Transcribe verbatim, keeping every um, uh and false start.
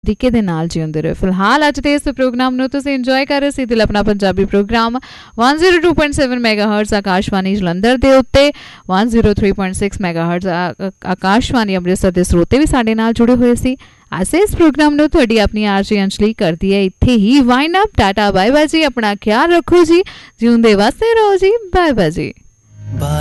तरीके दे नाल जिउंदे रहो। फिलहाल अज दे इस प्रोग्राम नूं तुसीं इंजॉय कर रहे सी दिल अपना Punjabi programme one zero two point seven मैगाहर्ट्ज़ Akashvani Jalandhar दे उत्ते one zero three point six मैगाहर्ट्ज़ Akashvani Amritsar दे स्रोते भी साडे नाल जुड़े हुए सी। अस इस प्रोग्राम नूं तुहाडी अपनी आरजी अंजलि करदी है इत्थे ही wind up. Tata bye bye जी, अपना ख्याल रखो जी, जिउंदे वसदे रहो जी, बाय बाय जी।